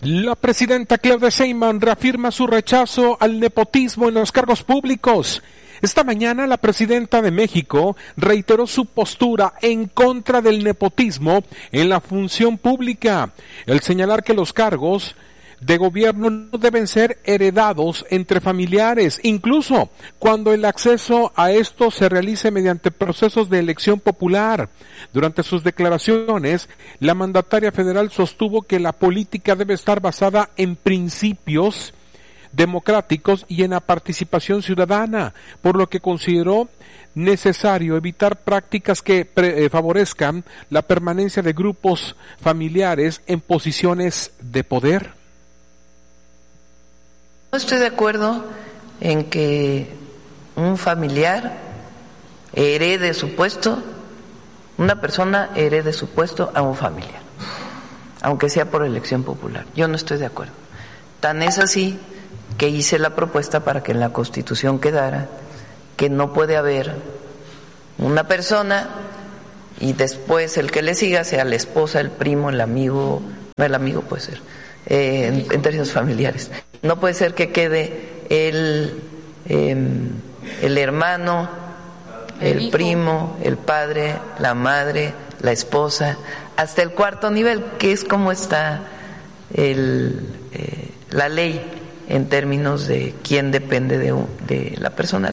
La presidenta Claudia Sheinbaum reafirma su rechazo al nepotismo en los cargos públicos. Esta mañana la presidenta de México reiteró su postura en contra del nepotismo en la función pública, al señalar que los cargos de gobierno no deben ser heredados entre familiares, incluso cuando el acceso a estos se realice mediante procesos de elección popular. Durante sus declaraciones, la mandataria federal sostuvo que la política debe estar basada en principios democráticos y en la participación ciudadana, por lo que consideró necesario evitar prácticas que favorezcan la permanencia de grupos familiares en posiciones de poder. No estoy de acuerdo en que un familiar herede su puesto, una persona herede su puesto a un familiar, aunque sea por elección popular. Yo no estoy de acuerdo. Tan es así que hice la propuesta para que en la Constitución quedara que no puede haber una persona y después el que le siga sea la esposa, el primo, el amigo, no, el amigo puede ser, en términos familiares. No puede ser que quede el hermano, el primo, el padre, la madre, la esposa, hasta el cuarto nivel, que es como está la ley en términos de quién depende de la persona.